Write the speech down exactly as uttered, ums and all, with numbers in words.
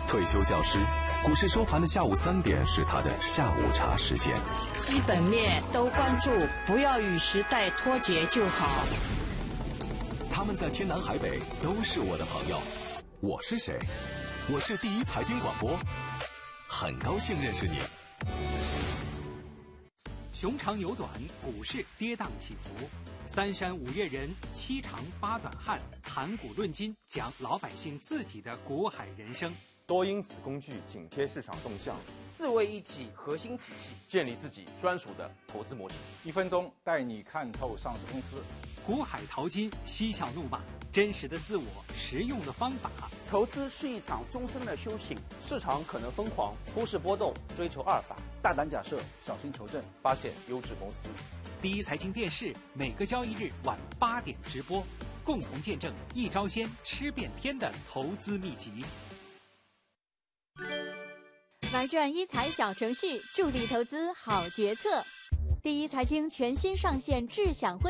退休教师，股市收盘的下午三点是他的下午茶时间。 基本面都关注，不要与时代脱节就好。 他们在天南海北都是我的朋友。我是谁？我是第一财经广播，很高兴认识你。 熊长牛短，股市跌宕起伏。三山五岳人，七长八短汉，谈股论金，讲老百姓自己的股海人生。 多因子工具紧贴市场动向， 四位一体核心体系， 建立自己专属的投资模型。 一分钟带你看透上市公司。 股海淘金，嬉笑怒骂，真实的自我，实用的方法。 投资是一场终身的修行， 市场可能疯狂，忽视波动，追求阿尔法， 大胆假设，小心求证， 发现优质公司。 第一财经电视每个交易日晚八点直播，共同见证一招鲜吃遍天的投资秘籍。 玩转一财小程序，助力投资好决策。第一财经全新上线智享会。